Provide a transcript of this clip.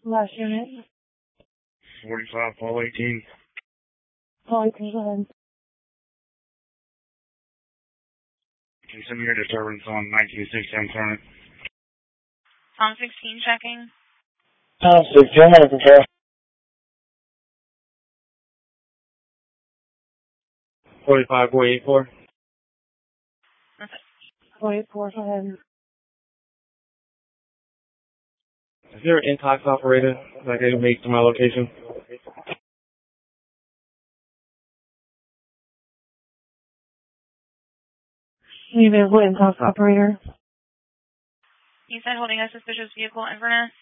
Last unit. 45, Paul 18. Paul 18, go ahead. Can you send me your disturbance on 1916 Turner? Tom 16 checking. Tom 16, under control. 45, 484. Okay. 484, go ahead. Is there an intox operator that can make to my location? Any available intox operator? You said holding a suspicious vehicle, Inverness?